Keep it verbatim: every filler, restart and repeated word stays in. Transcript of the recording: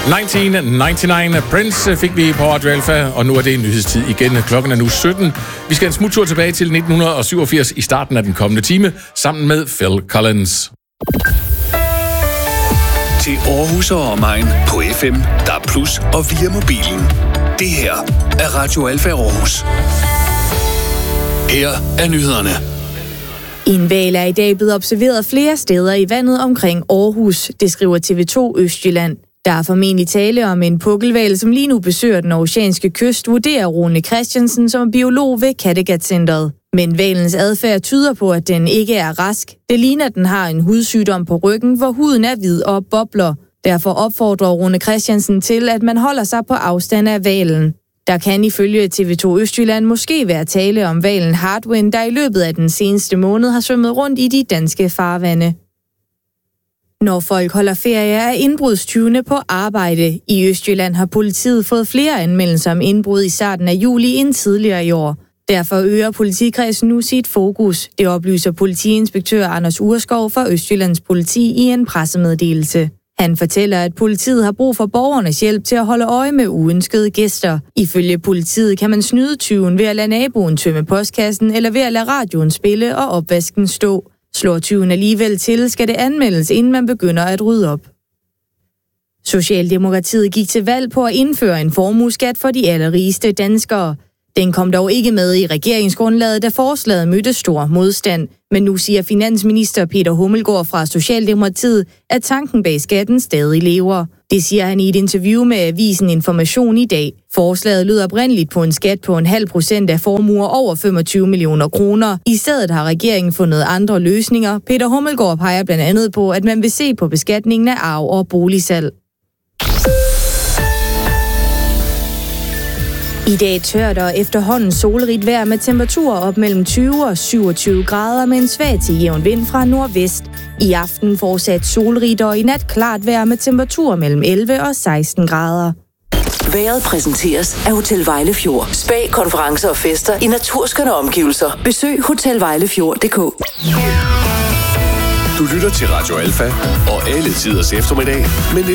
nitten nioghalvfems Prince fik vi på Radio Alpha, og nu er det nyhedstid igen. Klokken er nu sytten. Vi skal en smuttur tilbage til nitten syvogfirs i starten af den kommende time, sammen med Phil Collins. Til Aarhus og omegn på F M, D A B plus, og via mobilen. Det her er Radio Alpha Aarhus. Her er nyhederne. En hval er i dag blevet observeret flere steder i vandet omkring Aarhus, det skriver T V to Østjylland. Der er formentlig tale om en pukkelhval, som lige nu besøger den oceanske kyst, vurderer Rune Christiansen, som er biolog ved Kattegat-centret. Men hvalens adfærd tyder på, at den ikke er rask. Det ligner, at den har en hudsygdom på ryggen, hvor huden er hvid og bobler. Derfor opfordrer Rune Christiansen til, at man holder sig på afstand af hvalen. Der kan ifølge T V to Østjylland måske være tale om hvalen Hardwind, der i løbet af den seneste måned har svømmet rundt i de danske farvande. Når folk holder ferie, er indbrudstyvene på arbejde. I Østjylland har politiet fået flere anmeldelser om indbrud i starten af juli end tidligere i år. Derfor øger politikredsen nu sit fokus. Det oplyser politiinspektør Anders Urskov fra Østjyllands Politi i en pressemeddelelse. Han fortæller, at politiet har brug for borgernes hjælp til at holde øje med uønskede gæster. Ifølge politiet kan man snyde tyven ved at lade naboen tømme postkassen eller ved at lade radioen spille og opvasken stå. Slår tyven alligevel til, skal det anmeldes, inden man begynder at rydde op. Socialdemokratiet gik til valg på at indføre en formueskat for de allerrigeste danskere. Den kom dog ikke med i regeringsgrundlaget, da forslaget mødte stor modstand. Men nu siger finansminister Peter Hummelgaard fra Socialdemokratiet, at tanken bag skatten stadig lever. Det siger han i et interview med avisen Information i dag. Forslaget lyder oprindeligt på en skat på en halv procent af formuer over femogtyve millioner kroner. I stedet har regeringen fundet andre løsninger. Peter Hummelgaard peger blandt andet på, at man vil se på beskatningen af arv og boligsalg. I dag tørt og efterhånden solrigt vejr med temperaturer op mellem tyve og syvogtyve grader med en svag til jævn vind fra nordvest. I aften fortsat solrigt og i nat klart vejr med temperaturer mellem elleve og seksten grader. Vejret præsenteres af Hotel Vejlefjord. Spa, konferencer og fester i naturskønne omgivelser. Besøg hotel vejlefjord punktum d k. Du lytter til Radio Alpha og alle tiders eftermiddag, men